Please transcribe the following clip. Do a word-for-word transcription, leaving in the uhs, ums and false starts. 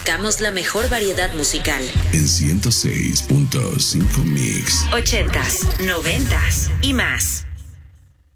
Tocamos la mejor variedad musical. En ciento seis punto cinco Mix. Ochentas, noventas y más.